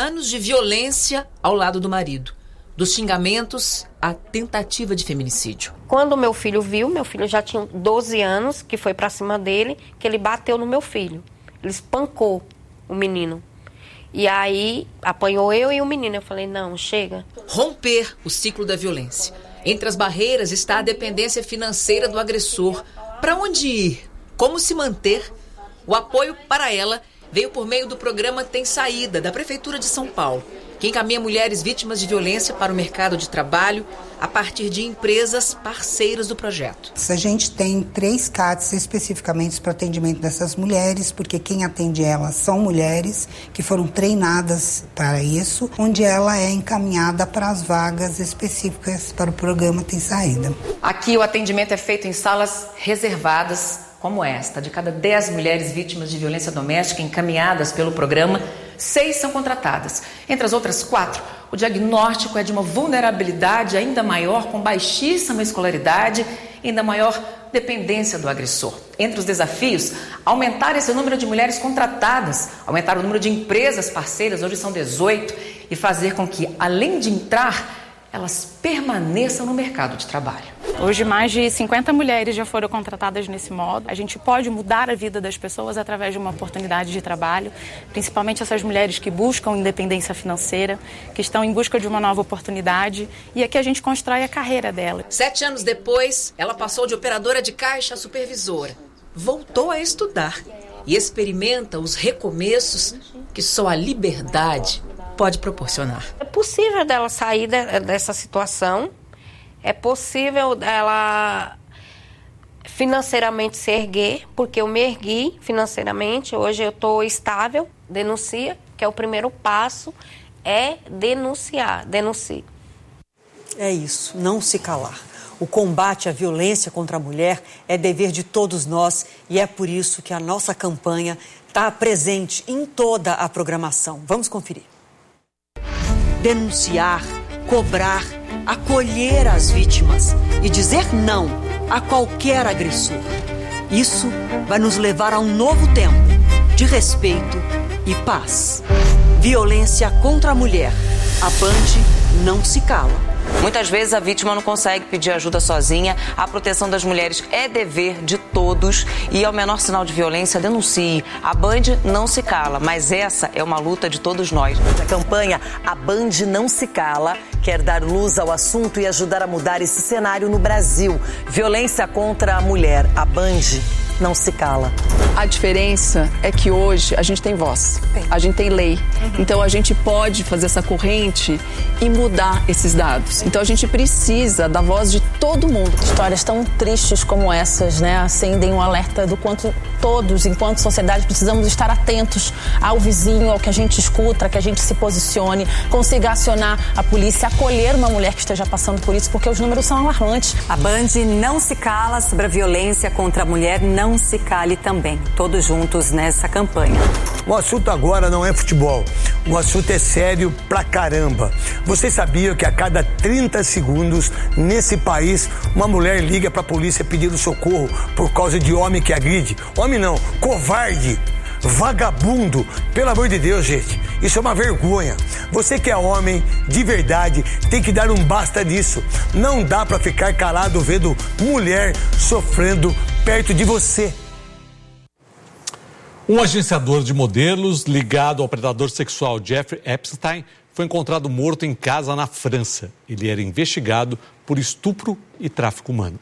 anos de violência ao lado do marido. Dos xingamentos à tentativa de feminicídio. Quando meu filho viu, meu filho já tinha 12 anos, que foi pra cima dele, que ele bateu no meu filho. Ele espancou o menino. E aí apanhou eu e o menino. Eu falei, não, chega. Romper o ciclo da violência. Entre as barreiras está a dependência financeira do agressor. Para onde ir? Como se manter? O apoio para ela veio por meio do programa Tem Saída, da Prefeitura de São Paulo, que encaminha mulheres vítimas de violência para o mercado de trabalho a partir de empresas parceiras do projeto. A gente tem 3 CATs especificamente para atendimento dessas mulheres, porque quem atende elas são mulheres que foram treinadas para isso, onde ela é encaminhada para as vagas específicas para o programa Tem Saída. Aqui o atendimento é feito em salas reservadas, como esta. De cada 10 mulheres vítimas de violência doméstica encaminhadas pelo programa, 6 são contratadas. Entre as outras 4, o diagnóstico é de uma vulnerabilidade ainda maior, com baixíssima escolaridade e ainda maior dependência do agressor. Entre os desafios, aumentar esse número de mulheres contratadas, aumentar o número de empresas parceiras, hoje são 18, e fazer com que, além de entrar, elas permaneçam no mercado de trabalho. Hoje, mais de 50 mulheres já foram contratadas nesse modo. A gente pode mudar a vida das pessoas através de uma oportunidade de trabalho, principalmente essas mulheres que buscam independência financeira, que estão em busca de uma nova oportunidade, e aqui a gente constrói a carreira dela. 7 anos depois, ela passou de operadora de caixa a supervisora. Voltou a estudar e experimenta os recomeços que só a liberdade pode proporcionar. É possível dela sair dessa situação, é possível dela financeiramente se erguer, porque eu me ergui financeiramente, hoje eu estou estável. Denuncia, que é o primeiro passo, é denunciar, denuncie. É isso, não se calar. O combate à violência contra a mulher é dever de todos nós e é por isso que a nossa campanha está presente em toda a programação. Vamos conferir. Denunciar, cobrar, acolher as vítimas e dizer não a qualquer agressor. Isso vai nos levar a um novo tempo de respeito e paz. Violência contra a mulher. A Band não se cala. Muitas vezes a vítima não consegue pedir ajuda sozinha. A proteção das mulheres é dever de todos e ao menor sinal de violência, denuncie. A Band não se cala, mas essa é uma luta de todos nós. A campanha A Band Não Se Cala quer dar luz ao assunto e ajudar a mudar esse cenário no Brasil. Violência contra a mulher. A Band não se cala. A diferença é que hoje a gente tem voz, a gente tem lei. Então a gente pode fazer essa corrente e mudar esses dados. Então a gente precisa da voz de todo mundo. Histórias tão tristes como essas, né, acendem um alerta do quanto todos, enquanto sociedade, precisamos estar atentos ao vizinho, ao que a gente escuta, que a gente se posicione, consiga acionar a polícia, acolher uma mulher que esteja passando por isso, porque os números são alarmantes. A Band não se cala sobre a violência contra a mulher, não se cale também. Todos juntos nessa campanha. O assunto agora não é futebol. O assunto é sério pra caramba. Vocês sabiam que a cada 30 segundos, nesse país, uma mulher liga pra polícia pedindo socorro por causa de homem que agride? Homem não, covarde, vagabundo. Pelo amor de Deus, gente, isso é uma vergonha. Você que é homem de verdade tem que dar um basta nisso. Não dá pra ficar calado vendo mulher sofrendo perto de você. Um agenciador de modelos ligado ao predador sexual Jeffrey Epstein foi encontrado morto em casa na França. Ele era investigado por estupro e tráfico humano.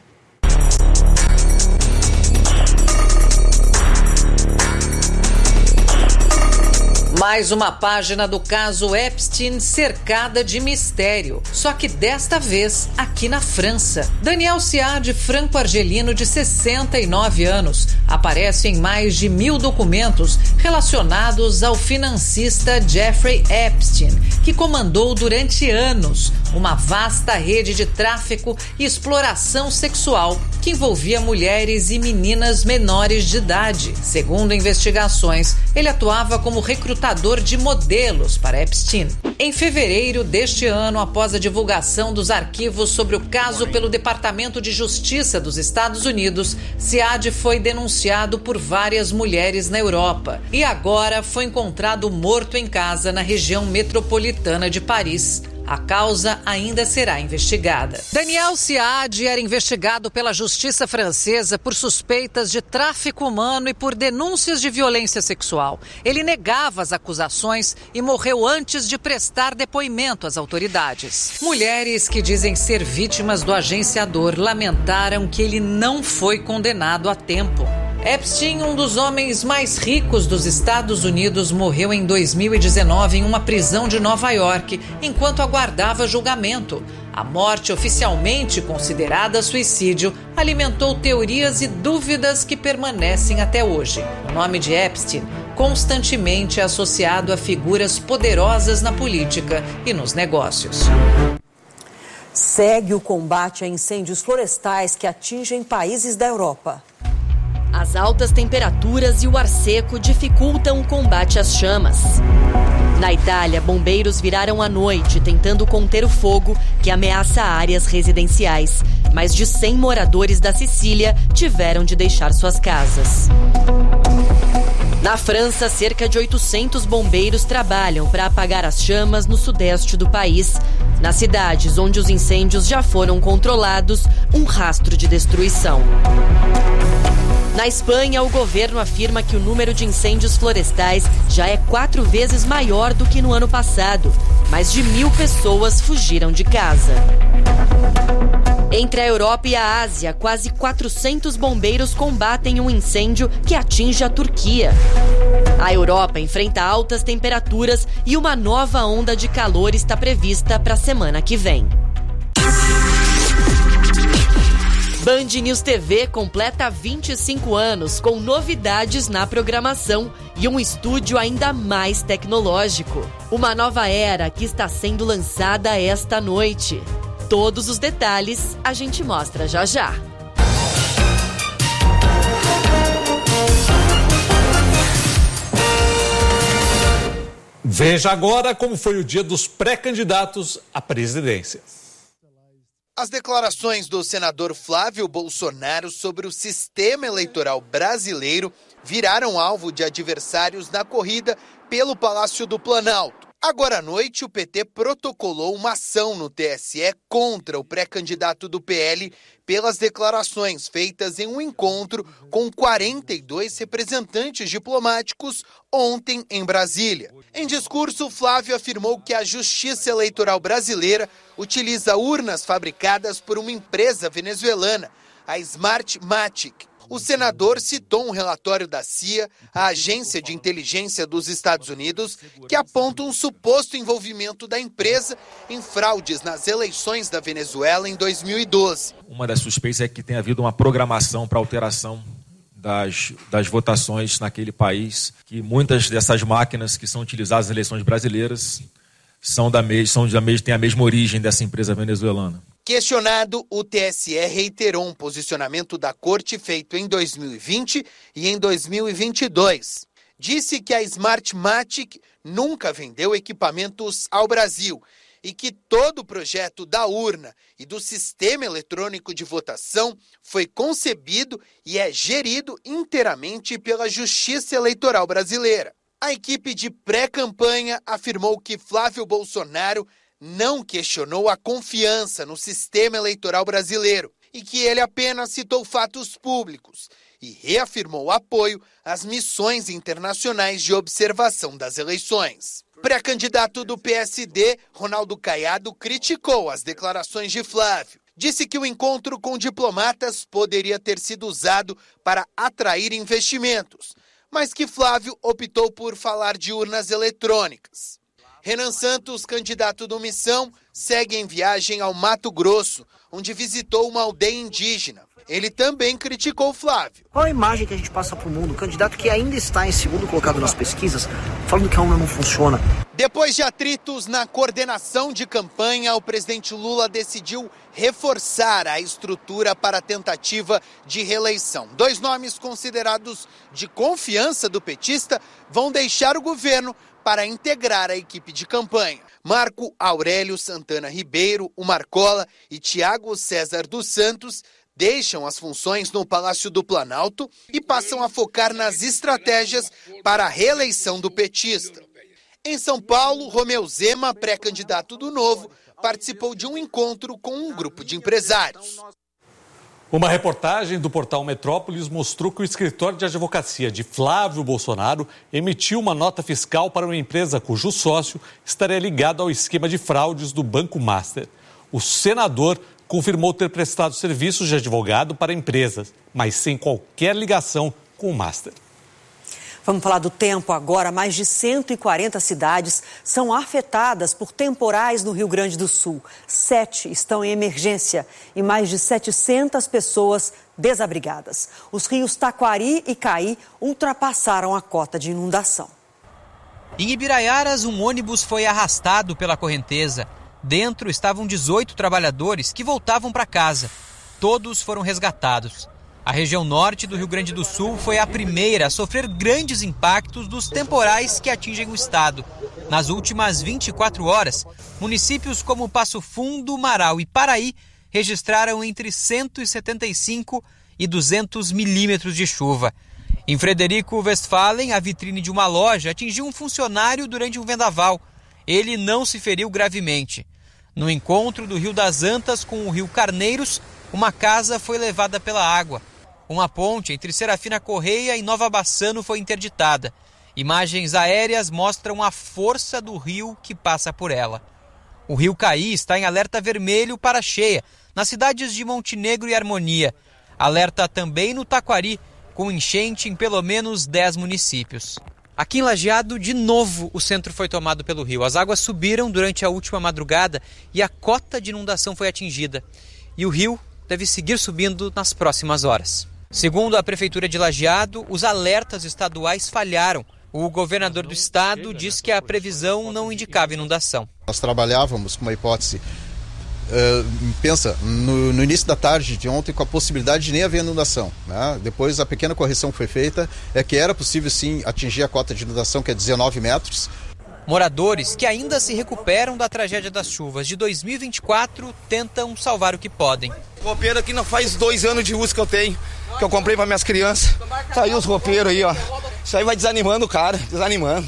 Mais uma página do caso Epstein cercada de mistério. Só que desta vez aqui na França. Daniel Ciad, franco-argelino de 69 anos, aparece em mais de 1000 documentos relacionados ao financista Jeffrey Epstein, que comandou durante anos uma vasta rede de tráfico e exploração sexual que envolvia mulheres e meninas menores de idade. Segundo investigações, ele atuava como recrutador de modelos para Epstein. Em fevereiro deste ano, após a divulgação dos arquivos sobre o caso pelo Departamento de Justiça dos Estados Unidos, Siad foi denunciado por várias mulheres na Europa e agora foi encontrado morto em casa na região metropolitana de Paris. A causa ainda será investigada. Daniel Siad era investigado pela justiça francesa por suspeitas de tráfico humano e por denúncias de violência sexual. Ele negava as acusações e morreu antes de prestar depoimento às autoridades. Mulheres que dizem ser vítimas do agenciador lamentaram que ele não foi condenado a tempo. Epstein, um dos homens mais ricos dos Estados Unidos, morreu em 2019 em uma prisão de Nova York, enquanto aguardava julgamento. A morte, oficialmente considerada suicídio, alimentou teorias e dúvidas que permanecem até hoje. O nome de Epstein constantemente é associado a figuras poderosas na política e nos negócios. Segue o combate a incêndios florestais que atingem países da Europa. As altas temperaturas e o ar seco dificultam o combate às chamas. Na Itália, bombeiros viraram à noite tentando conter o fogo que ameaça áreas residenciais. Mais de 100 moradores da Sicília tiveram de deixar suas casas. Na França, cerca de 800 bombeiros trabalham para apagar as chamas no sudeste do país. Nas cidades onde os incêndios já foram controlados, um rastro de destruição. Na Espanha, o governo afirma que o número de incêndios florestais já é 4 vezes maior do que no ano passado. Mais de 1.000 pessoas fugiram de casa. Entre a Europa e a Ásia, quase 400 bombeiros combatem um incêndio que atinge a Turquia. A Europa enfrenta altas temperaturas e uma nova onda de calor está prevista para a semana que vem. Band News TV completa 25 anos com novidades na programação e um estúdio ainda mais tecnológico. Uma nova era que está sendo lançada esta noite. Todos os detalhes a gente mostra já já. Veja agora como foi o dia dos pré-candidatos à presidência. As declarações do senador Flávio Bolsonaro sobre o sistema eleitoral brasileiro viraram alvo de adversários na corrida pelo Palácio do Planalto. Agora à noite, o PT protocolou uma ação no TSE contra o pré-candidato do PL pelas declarações feitas em um encontro com 42 representantes diplomáticos ontem em Brasília. Em discurso, Flávio afirmou que a Justiça Eleitoral brasileira utiliza urnas fabricadas por uma empresa venezuelana, a Smartmatic. O senador citou um relatório da CIA, a Agência de Inteligência dos Estados Unidos, que aponta um suposto envolvimento da empresa em fraudes nas eleições da Venezuela em 2012. Uma das suspeitas é que tenha havido uma programação para alteração das votações naquele país, que muitas dessas máquinas que são utilizadas nas eleições brasileiras têm a mesma origem dessa empresa venezuelana. Questionado, o TSE reiterou um posicionamento da Corte feito em 2020 e em 2022. Disse que a Smartmatic nunca vendeu equipamentos ao Brasil e que todo o projeto da urna e do sistema eletrônico de votação foi concebido e é gerido inteiramente pela Justiça Eleitoral brasileira. A equipe de pré-campanha afirmou que Flávio Bolsonaro não questionou a confiança no sistema eleitoral brasileiro e que ele apenas citou fatos públicos e reafirmou apoio às missões internacionais de observação das eleições. Pré-candidato do PSD, Ronaldo Caiado, criticou as declarações de Flávio. Disse que o encontro com diplomatas poderia ter sido usado para atrair investimentos, mas que Flávio optou por falar de urnas eletrônicas. Renan Santos, candidato do Missão, segue em viagem ao Mato Grosso, onde visitou uma aldeia indígena. Ele também criticou Flávio. Qual a imagem que a gente passa para o mundo? O candidato que ainda está em segundo colocado nas pesquisas, falando que a urna não funciona. Depois de atritos na coordenação de campanha, o presidente Lula decidiu reforçar a estrutura para a tentativa de reeleição. 2 nomes considerados de confiança do petista vão deixar o governo para integrar a equipe de campanha. Marco Aurélio Santana Ribeiro, o Marcola e Tiago César dos Santos deixam as funções no Palácio do Planalto e passam a focar nas estratégias para a reeleição do petista. Em São Paulo, Romeu Zema, pré-candidato do Novo, participou de um encontro com um grupo de empresários. Uma reportagem do portal Metrópolis mostrou que o escritório de advocacia de Flávio Bolsonaro emitiu uma nota fiscal para uma empresa cujo sócio estaria ligado ao esquema de fraudes do Banco Master. O senador confirmou ter prestado serviços de advogado para empresas, mas sem qualquer ligação com o Master. Vamos falar do tempo agora. Mais de 140 cidades são afetadas por temporais no Rio Grande do Sul. 7 estão em emergência e mais de 700 pessoas desabrigadas. Os rios Taquari e Caí ultrapassaram a cota de inundação. Em Ibiraiaras, um ônibus foi arrastado pela correnteza. Dentro estavam 18 trabalhadores que voltavam para casa. Todos foram resgatados. A região norte do Rio Grande do Sul foi a primeira a sofrer grandes impactos dos temporais que atingem o estado. Nas últimas 24 horas, municípios como Passo Fundo, Marau e Paraí registraram entre 175 e 200 milímetros de chuva. Em Frederico Westphalen, a vitrine de uma loja atingiu um funcionário durante um vendaval. Ele não se feriu gravemente. No encontro do Rio das Antas com o Rio Carneiros, uma casa foi levada pela água. Uma ponte entre Serafina Correia e Nova Bassano foi interditada. Imagens aéreas mostram a força do rio que passa por ela. O Rio Caí está em alerta vermelho para cheia, nas cidades de Montenegro e Harmonia. Alerta também no Taquari, com enchente em pelo menos 10 municípios. Aqui em Lajeado, de novo, o centro foi tomado pelo rio. As águas subiram durante a última madrugada e a cota de inundação foi atingida. E o rio deve seguir subindo nas próximas horas. Segundo a Prefeitura de Lajeado, os alertas estaduais falharam. O governador do estado diz que a previsão não indicava inundação. Nós trabalhávamos com uma hipótese, no início da tarde de ontem, com a possibilidade de nem haver inundação, né? Depois a pequena correção que foi feita é que era possível sim atingir a cota de inundação, que é 19 metros. Moradores que ainda se recuperam da tragédia das chuvas de 2024 tentam salvar o que podem. Roupeiro aqui não faz 2 anos de uso que eu tenho, que eu comprei para minhas crianças. Tá aí os roupeiros aí, ó. Isso aí vai desanimando o cara, desanimando.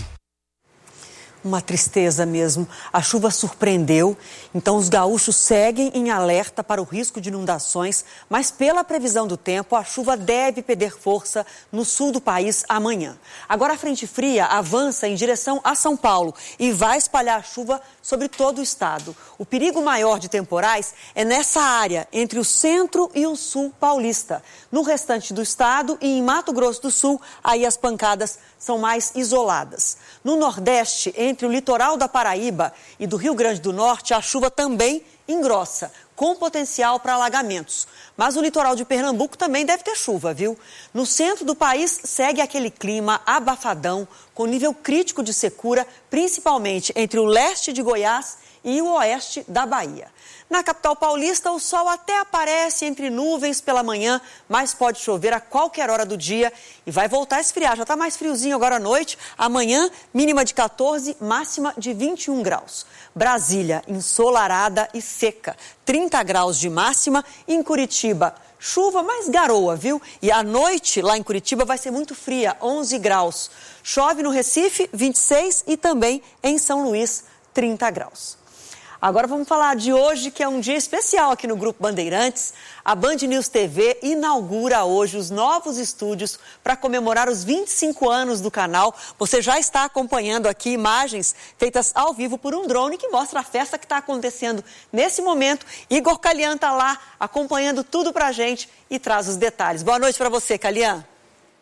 Uma tristeza mesmo. A chuva surpreendeu, então os gaúchos seguem em alerta para o risco de inundações, mas pela previsão do tempo, a chuva deve perder força no sul do país amanhã. Agora a frente fria avança em direção a São Paulo e vai espalhar chuva sobre todo o estado. O perigo maior de temporais é nessa área, entre o centro e o sul paulista. No restante do estado e em Mato Grosso do Sul, aí as pancadas são mais isoladas. No Nordeste, entre o litoral da Paraíba e do Rio Grande do Norte, a chuva também engrossa, com potencial para alagamentos. Mas o litoral de Pernambuco também deve ter chuva, viu? No centro do país segue aquele clima abafadão, com nível crítico de secura, principalmente entre o leste de Goiás e o oeste da Bahia. Na capital paulista, o sol até aparece entre nuvens pela manhã, mas pode chover a qualquer hora do dia e vai voltar a esfriar. Já está mais friozinho agora à noite. Amanhã, mínima de 14, máxima de 21 graus. Brasília, ensolarada e seca, 30 graus de máxima. Em Curitiba, chuva, mas garoa, viu? E à noite, lá em Curitiba, vai ser muito fria, 11 graus. Chove no Recife, 26 e também em São Luís, 30 graus. Agora vamos falar de hoje, que é um dia especial aqui no Grupo Bandeirantes. A Band News TV inaugura hoje os novos estúdios para comemorar os 25 anos do canal. Você já está acompanhando aqui imagens feitas ao vivo por um drone que mostra a festa que está acontecendo nesse momento. Igor Calian está lá acompanhando tudo para a gente e traz os detalhes. Boa noite para você, Calian.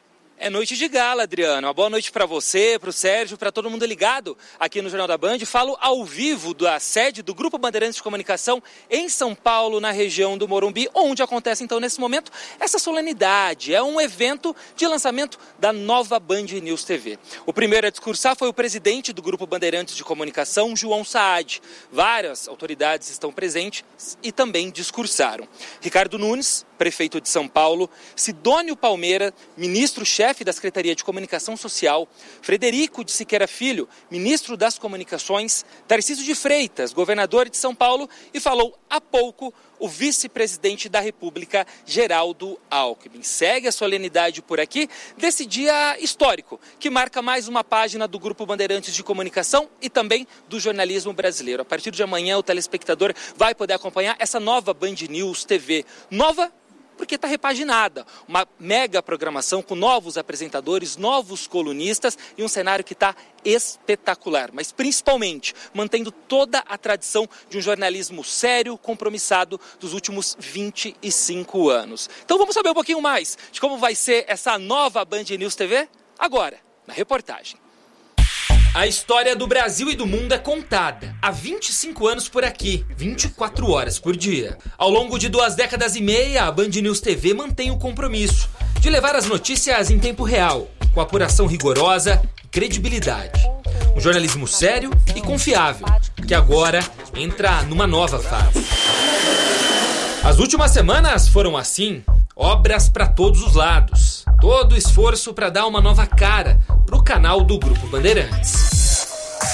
É noite de gala, Adriano. Uma boa noite para você, para o Sérgio, para todo mundo ligado aqui no Jornal da Band. Falo ao vivo da sede do Grupo Bandeirantes de Comunicação em São Paulo, na região do Morumbi, onde acontece então nesse momento essa solenidade. É um evento de lançamento da nova Band News TV. O primeiro a discursar foi o presidente do Grupo Bandeirantes de Comunicação, João Saad. Várias autoridades estão presentes e também discursaram. Ricardo Nunes, prefeito de São Paulo, Sidônio Palmeira, ministro-chefe da Secretaria de Comunicação Social, Frederico de Siqueira Filho, ministro das Comunicações, Tarcísio de Freitas, governador de São Paulo, e falou há pouco o vice-presidente da República, Geraldo Alckmin. Segue a solenidade por aqui desse dia histórico, que marca mais uma página do Grupo Bandeirantes de Comunicação e também do jornalismo brasileiro. A partir de amanhã, o telespectador vai poder acompanhar essa nova Band News TV. Nova porque está repaginada. Uma mega programação com novos apresentadores, novos colunistas e um cenário que está espetacular. Mas principalmente mantendo toda a tradição de um jornalismo sério, compromissado dos últimos 25 anos. Então vamos saber um pouquinho mais de como vai ser essa nova Band News TV? Agora, na reportagem. A história do Brasil e do mundo é contada há 25 anos por aqui, 24 horas por dia. Ao longo de 2 décadas e meia, a Band News TV mantém o compromisso de levar as notícias em tempo real, com apuração rigorosa e credibilidade. Um jornalismo sério e confiável, que agora entra numa nova fase. As últimas semanas foram assim, obras para todos os lados. Todo esforço para dar uma nova cara para o canal do Grupo Bandeirantes.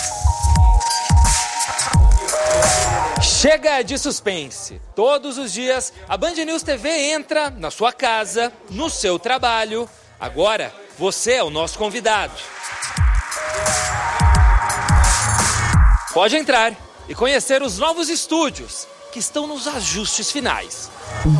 Chega de suspense. Todos os dias, a Band News TV entra na sua casa, no seu trabalho. Agora, você é o nosso convidado. Pode entrar e conhecer os novos estúdios que estão nos ajustes finais.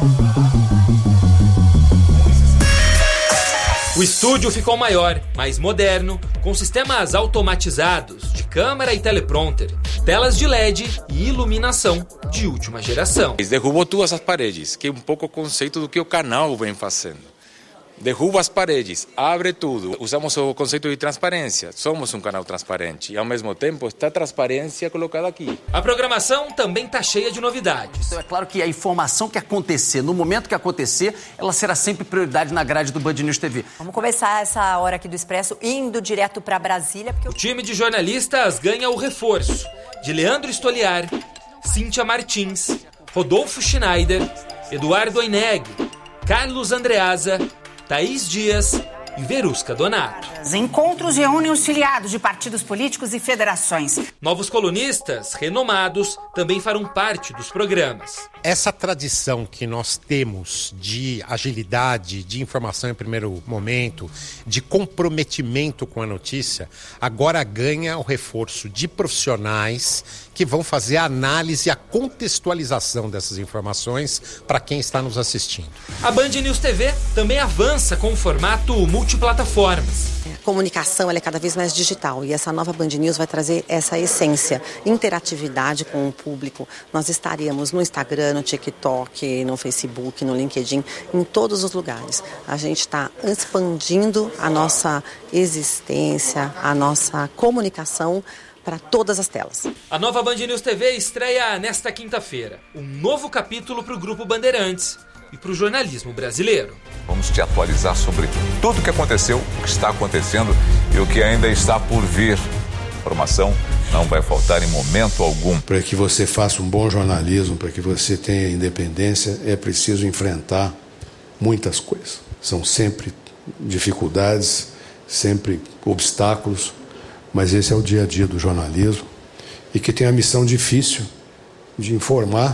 O estúdio ficou maior, mais moderno, com sistemas automatizados de câmera e teleprompter, telas de LED e iluminação de última geração. Derrubou todas as paredes, que é um pouco o conceito do que o canal vem fazendo. Derruba as paredes, abre tudo. Usamos o conceito de transparência. Somos um canal transparente e, ao mesmo tempo, está a transparência colocada aqui. A programação também está cheia de novidades. Então, é claro que a informação que acontecer, no momento que acontecer, ela será sempre prioridade na grade do Band News TV. Vamos começar essa hora aqui do Expresso indo direto para Brasília. Porque o time de jornalistas ganha o reforço de Leandro Stoliar, Cíntia Martins, Rodolfo Schneider, Eduardo Oineg, Carlos Andreasa, Thaís Dias e Verusca Donato. Encontros reúnem os filiados de partidos políticos e federações. Novos colunistas, renomados, também farão parte dos programas. Essa tradição que nós temos de agilidade, de informação em primeiro momento, de comprometimento com a notícia, agora ganha o reforço de profissionais que vão fazer a análise e a contextualização dessas informações para quem está nos assistindo. A Band News TV também avança com o formato multiplataformas. A comunicação ela é cada vez mais digital e essa nova Band News vai trazer essa essência, interatividade com o público. Nós estaremos no Instagram, no TikTok, no Facebook, no LinkedIn, em todos os lugares. A gente está expandindo a nossa existência, a nossa comunicação para todas as telas. A nova Band News TV estreia nesta quinta-feira. Um novo capítulo para o Grupo Bandeirantes e para o jornalismo brasileiro. Vamos te atualizar sobre tudo o que aconteceu, o que está acontecendo e o que ainda está por vir. Informação não vai faltar em momento algum. Para que você faça um bom jornalismo, para que você tenha independência, é preciso enfrentar muitas coisas. São sempre dificuldades, sempre obstáculos, mas esse é o dia a dia do jornalismo e que tem a missão difícil de informar,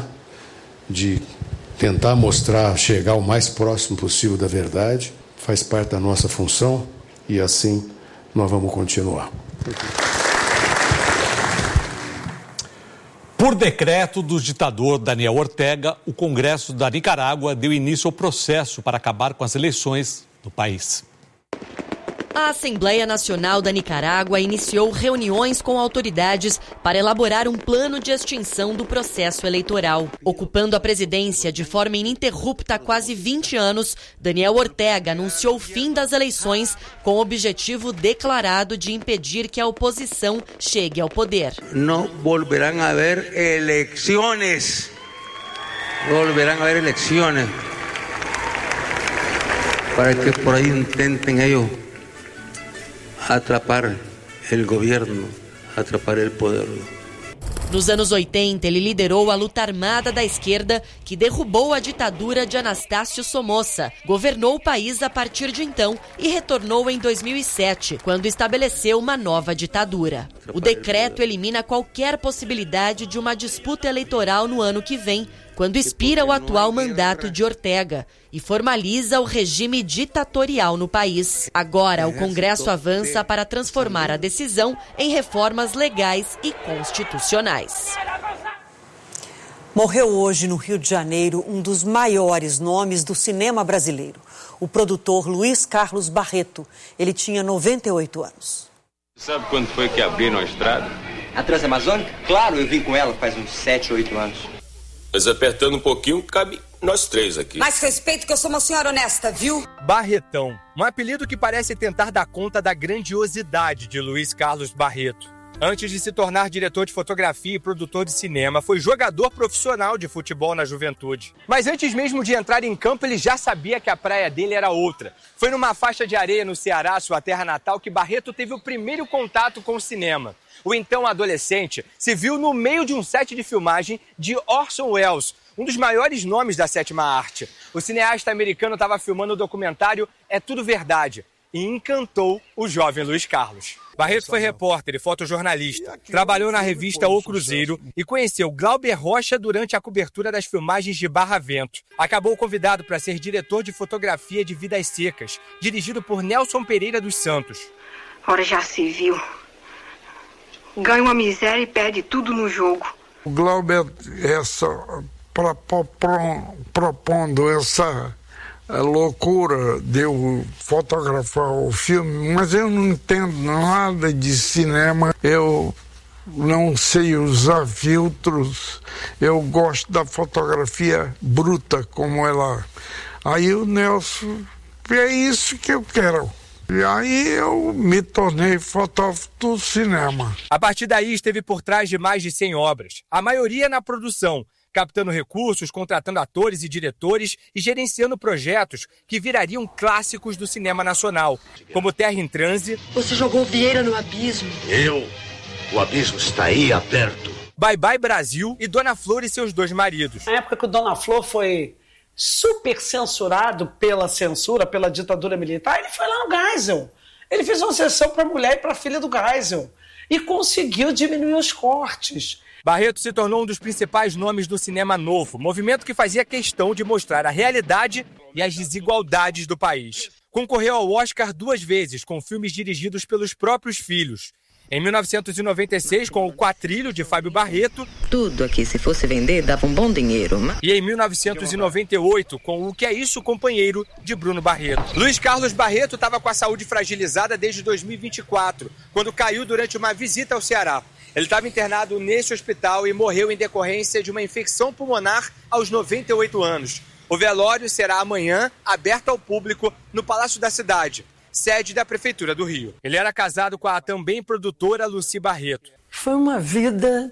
de tentar mostrar, chegar o mais próximo possível da verdade, faz parte da nossa função e assim nós vamos continuar. Por decreto do ditador Daniel Ortega, o Congresso da Nicarágua deu início ao processo para acabar com as eleições no país. A Assembleia Nacional da Nicarágua iniciou reuniões com autoridades para elaborar um plano de extinção do processo eleitoral. Ocupando a presidência de forma ininterrupta há quase 20 anos, Daniel Ortega anunciou o fim das eleições com o objetivo declarado de impedir que a oposição chegue ao poder. Não volverão a haver eleições. Volverão a haver eleições. Para que por aí tentem ellos atrapar o governo, atrapar o poder. Nos anos 80, ele liderou a luta armada da esquerda que derrubou a ditadura de Anastácio Somoza, governou o país a partir de então e retornou em 2007, quando estabeleceu uma nova ditadura. O decreto elimina qualquer possibilidade de uma disputa eleitoral no ano que vem, quando expira o atual mandato de Ortega e formaliza o regime ditatorial no país. Agora, o Congresso avança para transformar a decisão em reformas legais e constitucionais. Morreu hoje no Rio de Janeiro um dos maiores nomes do cinema brasileiro, o produtor Luiz Carlos Barreto. Ele tinha 98 anos. Sabe quando foi que abriram a estrada? A Transamazônica? Claro, eu vim com ela faz uns 7, 8 anos. Mas apertando um pouquinho, cabe nós três aqui. Mais respeito que eu sou uma senhora honesta, viu? Barretão, um apelido que parece tentar dar conta da grandiosidade de Luiz Carlos Barreto. Antes de se tornar diretor de fotografia e produtor de cinema, foi jogador profissional de futebol na juventude. Mas antes mesmo de entrar em campo, ele já sabia que a praia dele era outra. Foi numa faixa de areia no Ceará, sua terra natal, que Barreto teve o primeiro contato com o cinema. O então adolescente se viu no meio de um set de filmagem de Orson Welles, um dos maiores nomes da sétima arte. O cineasta americano estava filmando o documentário É Tudo Verdade e encantou o jovem Luiz Carlos. Barreto foi repórter e fotojornalista, trabalhou na revista O Cruzeiro e conheceu Glauber Rocha durante a cobertura das filmagens de Barra Vento. Acabou convidado para ser diretor de fotografia de Vidas Secas, dirigido por Nelson Pereira dos Santos. Ora já se viu. Ganha uma miséria e perde tudo no jogo. O Glauber propondo essa loucura de eu fotografar o filme, mas eu não entendo nada de cinema, eu não sei usar filtros, eu gosto da fotografia bruta como ela. Aí o Nelson, é isso que eu quero. E aí eu me tornei fotógrafo do cinema. A partir daí esteve por trás de mais de 100 obras, a maioria na produção, captando recursos, contratando atores e diretores e gerenciando projetos que virariam clássicos do cinema nacional, como Terra em Transe. Você jogou Vieira no abismo. O abismo está aí, aberto. Bye Bye Brasil e Dona Flor e seus dois maridos. Na época que o Dona Flor foi super censurado pela censura, pela ditadura militar, ele foi lá no Geisel. Ele fez uma sessão para a mulher e para a filha do Geisel e conseguiu diminuir os cortes. Barreto se tornou um dos principais nomes do cinema novo, movimento que fazia questão de mostrar a realidade e as desigualdades do país. Concorreu ao Oscar 2 vezes com filmes dirigidos pelos próprios filhos. Em 1996, com o Quatrilho, de Fábio Barreto. Tudo aqui, se fosse vender, dava um bom dinheiro. E em 1998, com O Que É Isso, Companheiro, de Bruno Barreto. Luiz Carlos Barreto estava com a saúde fragilizada desde 2024, quando caiu durante uma visita ao Ceará. Ele estava internado nesse hospital e morreu em decorrência de uma infecção pulmonar aos 98 anos. O velório será amanhã, aberto ao público, no Palácio da Cidade, sede da Prefeitura do Rio. Ele era casado com a também produtora Lucy Barreto. Foi uma vida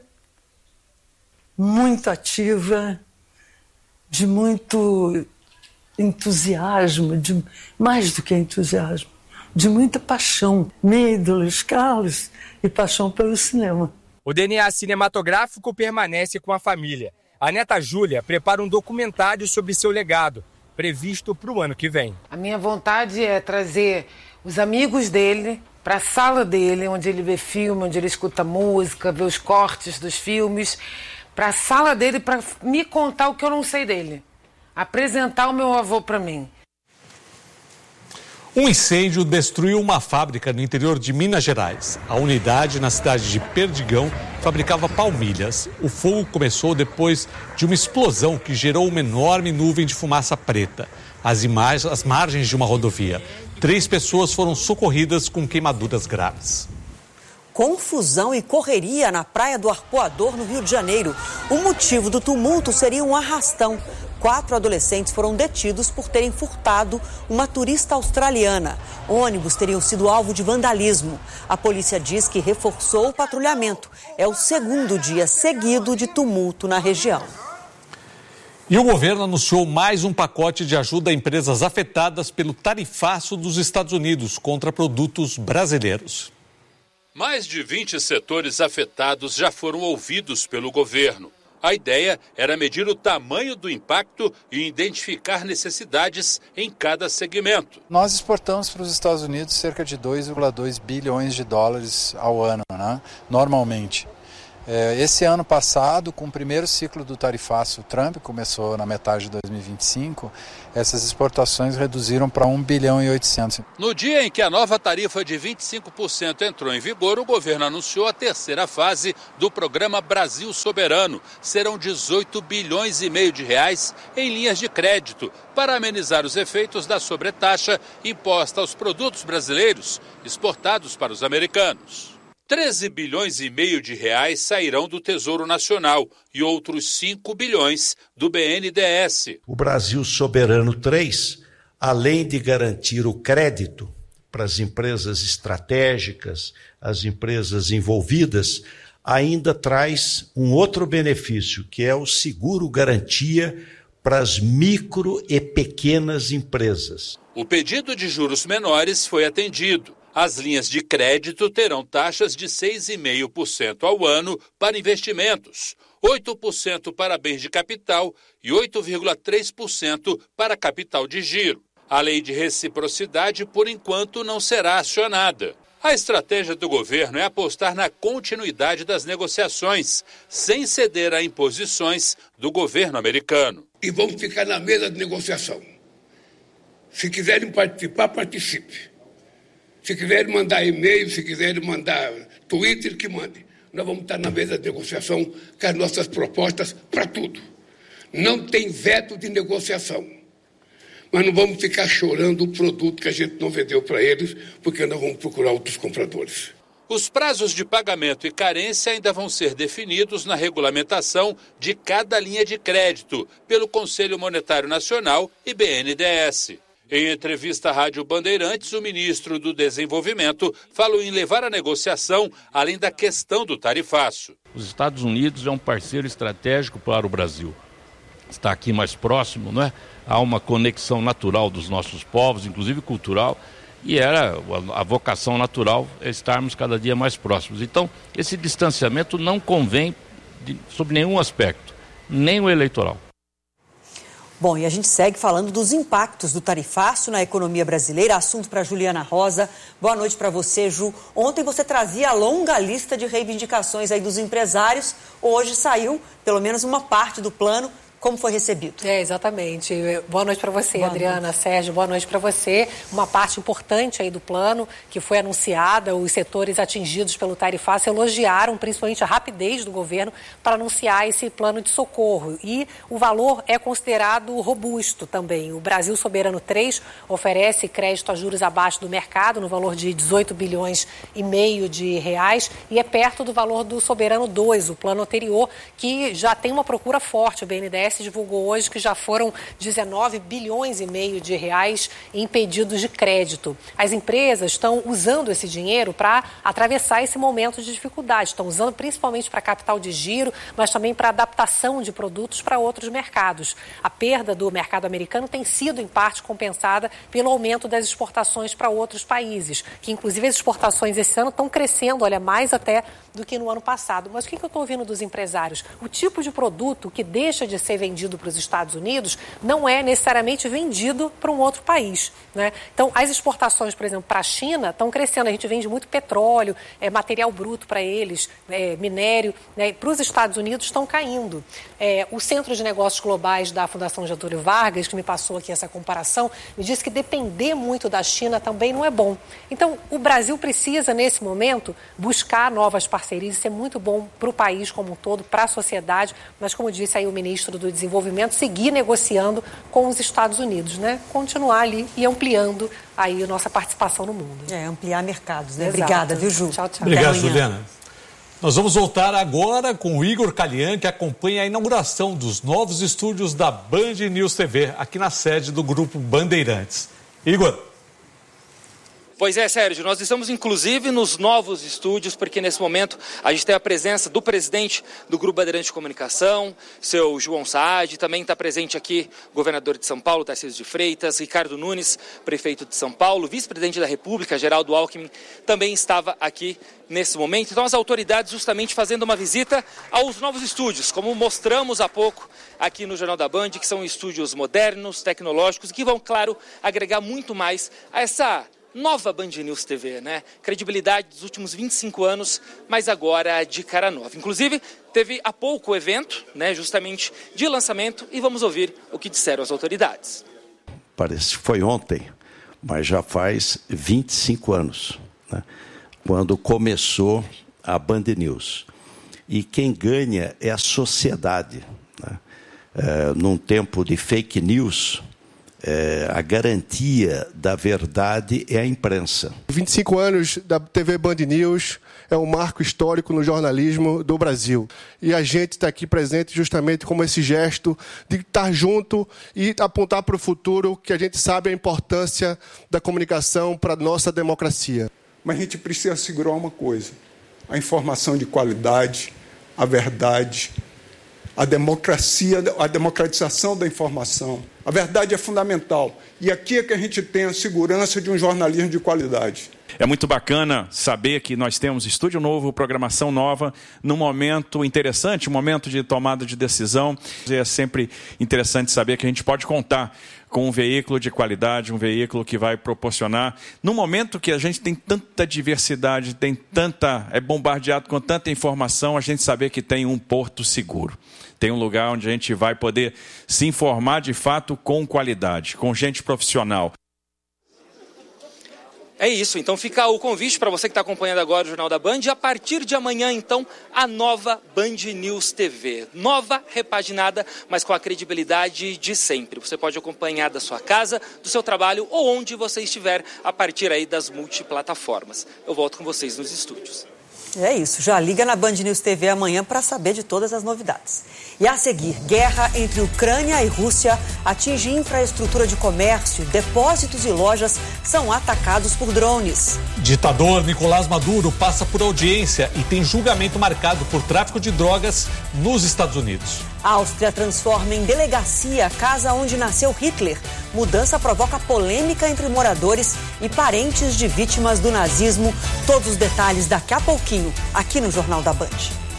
muito ativa, de muito entusiasmo, mais do que entusiasmo, de muita paixão. Minha ídolo, Luiz Carlos, e paixão pelo cinema. O DNA cinematográfico permanece com a família. A neta Júlia prepara um documentário sobre seu legado, previsto para o ano que vem. A minha vontade é trazer os amigos dele para a sala dele, onde ele vê filme, onde ele escuta música, vê os cortes dos filmes, para a sala dele, para me contar o que eu não sei dele. Apresentar o meu avô para mim. Um incêndio destruiu uma fábrica no interior de Minas Gerais. A unidade, na cidade de Perdigão, fabricava palmilhas. O fogo começou depois de uma explosão que gerou uma enorme nuvem de fumaça preta. às margens de uma rodovia. 3 pessoas foram socorridas com queimaduras graves. Confusão e correria na Praia do Arpoador, no Rio de Janeiro. O motivo do tumulto seria um arrastão. 4 adolescentes foram detidos por terem furtado uma turista australiana. Ônibus teriam sido alvo de vandalismo. A polícia diz que reforçou o patrulhamento. É o segundo dia seguido de tumulto na região. E o governo anunciou mais um pacote de ajuda a empresas afetadas pelo tarifaço dos Estados Unidos contra produtos brasileiros. Mais de 20 setores afetados já foram ouvidos pelo governo. A ideia era medir o tamanho do impacto e identificar necessidades em cada segmento. Nós exportamos para os Estados Unidos cerca de 2,2 bilhões de dólares ao ano, né? Normalmente. Esse ano passado, com o primeiro ciclo do tarifaço Trump, começou na metade de 2025, essas exportações reduziram para 1 bilhão e 800. No dia em que a nova tarifa de 25% entrou em vigor, o governo anunciou a terceira fase do programa Brasil Soberano. Serão 18 bilhões e meio de reais em linhas de crédito para amenizar os efeitos da sobretaxa imposta aos produtos brasileiros exportados para os americanos. 13 bilhões e meio de reais sairão do Tesouro Nacional e outros 5 bilhões do BNDES. O Brasil Soberano 3, além de garantir o crédito para as empresas estratégicas, as empresas envolvidas, ainda traz um outro benefício, que é o seguro-garantia para as micro e pequenas empresas. O pedido de juros menores foi atendido. As linhas de crédito terão taxas de 6,5% ao ano para investimentos, 8% para bens de capital e 8,3% para capital de giro. A lei de reciprocidade, por enquanto, não será acionada. A estratégia do governo é apostar na continuidade das negociações, sem ceder a imposições do governo americano. E vamos ficar na mesa de negociação. Se quiserem participar, participe. Se quiserem mandar e-mail, se quiserem mandar Twitter, que mande. Nós vamos estar na mesa de negociação com as nossas propostas para tudo. Não tem veto de negociação. Mas não vamos ficar chorando o produto que a gente não vendeu para eles, porque nós vamos procurar outros compradores. Os prazos de pagamento e carência ainda vão ser definidos na regulamentação de cada linha de crédito pelo Conselho Monetário Nacional e BNDES. Em entrevista à Rádio Bandeirantes, o ministro do Desenvolvimento falou em levar a negociação além da questão do tarifaço. Os Estados Unidos é um parceiro estratégico para o Brasil. Está aqui mais próximo, não é? Há uma conexão natural dos nossos povos, inclusive cultural, e era a vocação natural é estarmos cada dia mais próximos. Então, esse distanciamento não convém sob nenhum aspecto, nem o eleitoral. Bom, e a gente segue falando dos impactos do tarifaço na economia brasileira. Assunto para Juliana Rosa. Boa noite para você, Ju. Ontem você trazia a longa lista de reivindicações aí dos empresários. Hoje saiu pelo menos uma parte do plano. Como foi recebido? Exatamente. Boa noite para você, Adriana, Sérgio, boa noite para você. Uma parte importante aí do plano que foi anunciada, os setores atingidos pelo tarifaço elogiaram principalmente a rapidez do governo para anunciar esse plano de socorro. E o valor é considerado robusto também. O Brasil Soberano 3 oferece crédito a juros abaixo do mercado, no valor de 18 bilhões e meio de reais, e é perto do valor do Soberano 2, o plano anterior, que já tem uma procura forte. O BNDES divulgou hoje que já foram 19 bilhões e meio de reais em pedidos de crédito. As empresas estão usando esse dinheiro para atravessar esse momento de dificuldade. Estão usando principalmente para capital de giro, mas também para adaptação de produtos para outros mercados. A perda do mercado americano tem sido, em parte, compensada pelo aumento das exportações para outros países, que inclusive as exportações esse ano estão crescendo, olha, mais até do que no ano passado. Mas o que eu estou ouvindo dos empresários? O tipo de produto que deixa de ser vendido para os Estados Unidos não é necessariamente vendido para um outro país, né? Então, as exportações, por exemplo, para a China estão crescendo. A gente vende muito petróleo, material bruto para eles, minério, né? Para os Estados Unidos estão caindo. O Centro de Negócios Globais da Fundação Getúlio Vargas, que me passou aqui essa comparação, me disse que depender muito da China também não é bom. Então, o Brasil precisa, nesse momento, buscar novas parcerias. Isso é muito bom para o país como um todo, para a sociedade, mas, como disse aí o ministro do Desenvolvimento, seguir negociando com os Estados Unidos, né? Continuar ali e ampliando aí a nossa participação no mundo. Ampliar mercados, né? Exato. Obrigada, viu, Ju? Tchau, tchau. Obrigado, Juliana. Nós vamos voltar agora com o Igor Calian, que acompanha a inauguração dos novos estúdios da Band News TV, aqui na sede do Grupo Bandeirantes. Igor. Pois é, Sérgio, nós estamos inclusive nos novos estúdios, porque nesse momento a gente tem a presença do presidente do Grupo Bandeirantes de Comunicação, seu João Saad, também está presente aqui o governador de São Paulo, Tarcísio de Freitas, Ricardo Nunes, prefeito de São Paulo, vice-presidente da República, Geraldo Alckmin, também estava aqui nesse momento. Então as autoridades justamente fazendo uma visita aos novos estúdios, como mostramos há pouco aqui no Jornal da Band, que são estúdios modernos, tecnológicos, que vão, claro, agregar muito mais a essa nova Band News TV, né? Credibilidade dos últimos 25 anos, mas agora de cara nova. Inclusive, teve há pouco o evento, né, justamente de lançamento, e vamos ouvir o que disseram as autoridades. Parece que foi ontem, mas já faz 25 anos, né, quando começou a Band News. E quem ganha é a sociedade, né? Num tempo de fake news, a garantia da verdade é a imprensa. 25 anos da TV Band News é um marco histórico no jornalismo do Brasil. E a gente está aqui presente justamente como esse gesto de estar junto e apontar para o futuro, que a gente sabe a importância da comunicação para a nossa democracia. Mas a gente precisa segurar uma coisa: a informação de qualidade, a verdade, a democracia, a democratização da informação. A verdade é fundamental. E aqui é que a gente tem a segurança de um jornalismo de qualidade. É muito bacana saber que nós temos estúdio novo, programação nova, num momento interessante, um momento de tomada de decisão. É sempre interessante saber que a gente pode contar com um veículo de qualidade, um veículo que vai proporcionar, num momento que a gente tem tanta diversidade, é bombardeado com tanta informação, a gente saber que tem um porto seguro. Tem um lugar onde a gente vai poder se informar de fato com qualidade, com gente profissional. É isso, então fica o convite para você que está acompanhando agora o Jornal da Band. A partir de amanhã, então, a nova Band News TV. Nova, repaginada, mas com a credibilidade de sempre. Você pode acompanhar da sua casa, do seu trabalho ou onde você estiver, a partir aí das multiplataformas. Eu volto com vocês nos estúdios. É isso, já liga na Band News TV amanhã para saber de todas as novidades. E a seguir, guerra entre Ucrânia e Rússia atinge infraestrutura de comércio, depósitos e lojas são atacados por drones. Ditador Nicolás Maduro passa por audiência e tem julgamento marcado por tráfico de drogas nos Estados Unidos. A Áustria transforma em delegacia a casa onde nasceu Hitler. Mudança provoca polêmica entre moradores e parentes de vítimas do nazismo. Todos os detalhes daqui a pouquinho, aqui no Jornal da Band.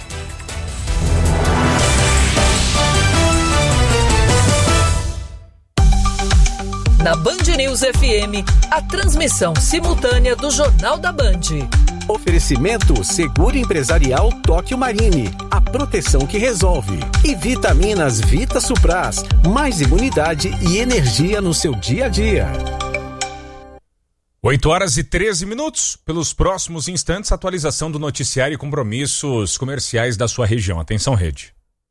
Na Band News FM, a transmissão simultânea do Jornal da Band. Oferecimento Seguro Empresarial Tóquio Marine, a proteção que resolve. E vitaminas Vita Supras, mais imunidade e energia no seu dia a dia. 8h13. Pelos próximos instantes, atualização do noticiário e compromissos comerciais da sua região. Atenção, rede.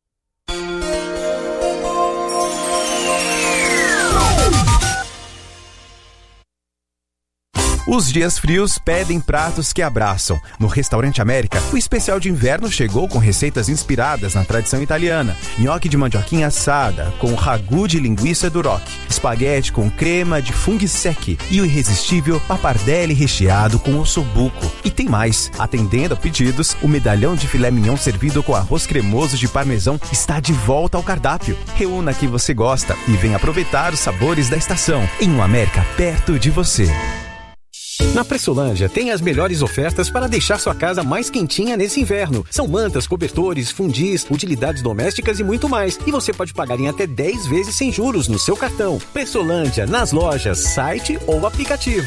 Os dias frios pedem pratos que abraçam. No Restaurante América, o especial de inverno chegou com receitas inspiradas na tradição italiana. Nhoque de mandioquinha assada, com ragu de linguiça duroc, espaguete com crema de funghi secchi e o irresistível pappardelle recheado com ossobuco. E tem mais. Atendendo a pedidos, o medalhão de filé mignon servido com arroz cremoso de parmesão está de volta ao cardápio. Reúna a que você gosta e venha aproveitar os sabores da estação em um América perto de você. Na Pressolândia tem as melhores ofertas para deixar sua casa mais quentinha nesse inverno. São mantas, cobertores, fundis, utilidades domésticas e muito mais. E você pode pagar em até 10 vezes sem juros no seu cartão. Pressolândia, nas lojas, site ou aplicativo.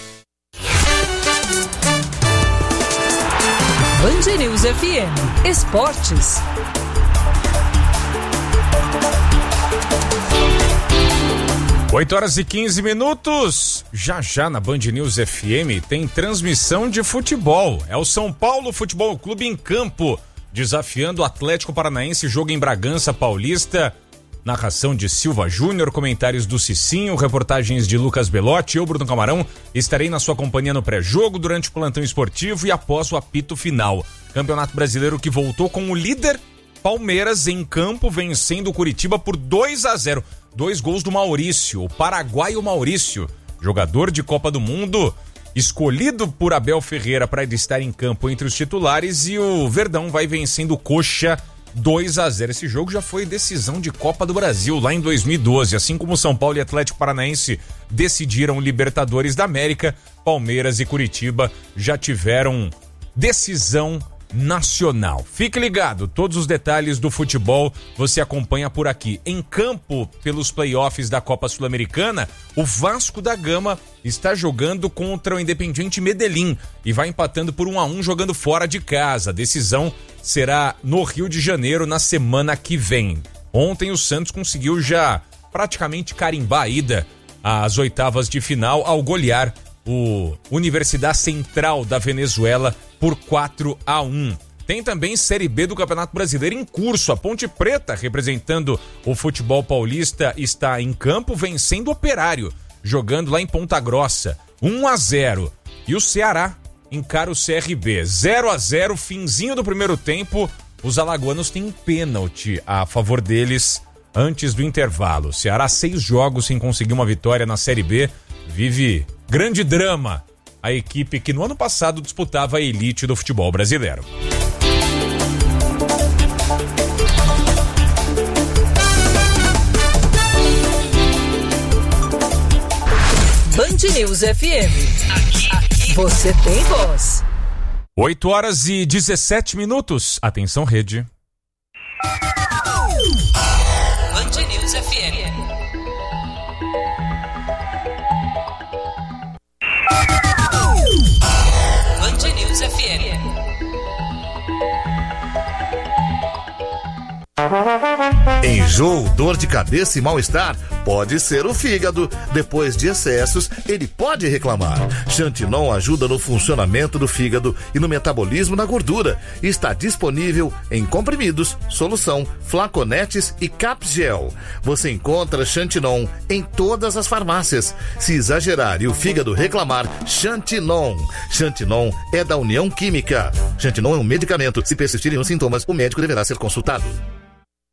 Band News FM. Esportes. 8h15. Já na Band News FM tem transmissão de futebol. É o São Paulo Futebol Clube em campo, desafiando o Atlético Paranaense, jogo em Bragança Paulista, narração de Silva Júnior, comentários do Cicinho, reportagens de Lucas Belotti. Eu, Bruno Camarão, estarei na sua companhia no pré-jogo, durante o plantão esportivo e após o apito final. Campeonato Brasileiro que voltou com o líder Palmeiras em campo, vencendo o Curitiba por 2-0. 2 gols do Maurício, o paraguaio Maurício, jogador de Copa do Mundo, escolhido por Abel Ferreira para estar em campo entre os titulares, e o Verdão vai vencendo o Coxa 2-0. Esse jogo já foi decisão de Copa do Brasil lá em 2012, assim como São Paulo e Atlético Paranaense decidiram Libertadores da América, Palmeiras e Curitiba já tiveram decisão nacional. Fique ligado, todos os detalhes do futebol você acompanha por aqui. Em campo, pelos playoffs da Copa Sul-Americana, o Vasco da Gama está jogando contra o Independiente Medellín e vai empatando por 1-1 jogando fora de casa. A decisão será no Rio de Janeiro na semana que vem. Ontem o Santos conseguiu já praticamente carimbar a ida às oitavas de final ao golear o Universidade Central da Venezuela por 4-1. Tem também Série B do Campeonato Brasileiro em curso. A Ponte Preta, representando o futebol paulista, está em campo vencendo o Operário, jogando lá em Ponta Grossa, 1-0. E o Ceará encara o CRB, 0-0, finzinho do primeiro tempo. Os alagoanos têm um pênalti a favor deles antes do intervalo. Ceará, 6 jogos sem conseguir uma vitória na Série B, vive grande drama a equipe que no ano passado disputava a elite do futebol brasileiro. Band News FM. Aqui você tem voz. 8h17. Atenção, rede. Band News FM. Band News FM. Enjoo, dor de cabeça e mal-estar? Pode ser o fígado. Depois de excessos, ele pode reclamar. Xantinon ajuda no funcionamento do fígado e no metabolismo da gordura. Está disponível em comprimidos, solução, flaconetes e Capgel. Você encontra Xantinon em todas as farmácias. Se exagerar e o fígado reclamar, Xantinon. Xantinon é da União Química. Xantinon é um medicamento. Se persistirem os sintomas, o médico deverá ser consultado.